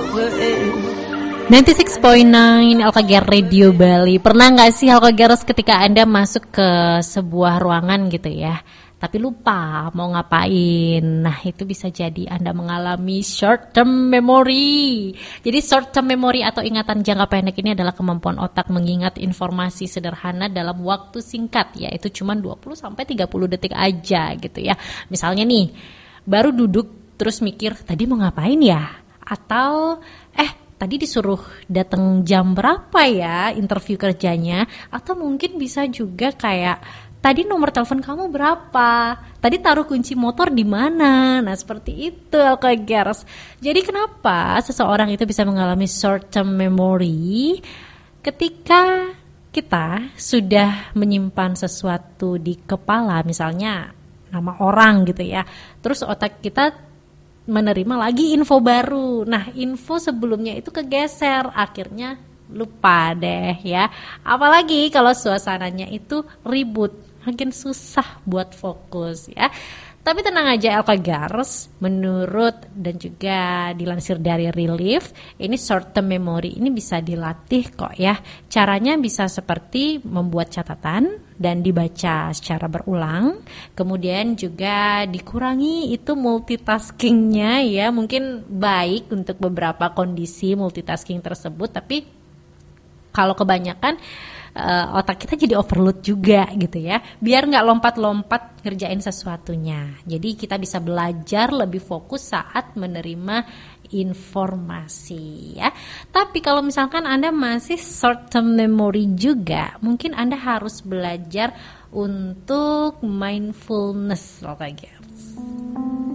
96.9 Alkager Radio Bali. Pernah gak sih Alkageros ketika Anda masuk ke sebuah ruangan gitu ya, tapi lupa mau ngapain? Nah, itu bisa jadi Anda mengalami short term memory. Jadi short term memory atau ingatan jangka pendek ini adalah kemampuan otak mengingat informasi sederhana dalam waktu singkat, yaitu cuma 20-30 detik aja gitu ya. Misalnya nih, baru duduk terus mikir tadi mau ngapain ya? Atau tadi disuruh datang jam berapa ya interview kerjanya? Atau mungkin bisa juga kayak tadi nomor telepon kamu berapa? Tadi taruh kunci motor di mana? Nah, seperti itu Alkagers. Jadi kenapa seseorang itu bisa mengalami short term memory ketika kita sudah menyimpan sesuatu di kepala, misalnya nama orang gitu ya. Terus otak kita menerima lagi info baru. Nah, info sebelumnya itu kegeser, akhirnya lupa deh ya. Apalagi kalau suasananya itu ribut, makin susah buat fokus ya. Tapi tenang aja Alkagers, menurut dan juga dilansir dari Relief, ini short term memory ini bisa dilatih kok ya. Caranya bisa seperti membuat catatan dan dibaca secara berulang. Kemudian juga dikurangi itu multitaskingnya ya. Mungkin baik untuk beberapa kondisi multitasking tersebut, tapi kalau kebanyakan otak kita jadi overload juga gitu ya, biar nggak lompat-lompat ngerjain sesuatunya. Jadi kita bisa belajar lebih fokus saat menerima informasi ya. Tapi kalau misalkan Anda masih short term memory juga, mungkin Anda harus belajar untuk mindfulness loh guys.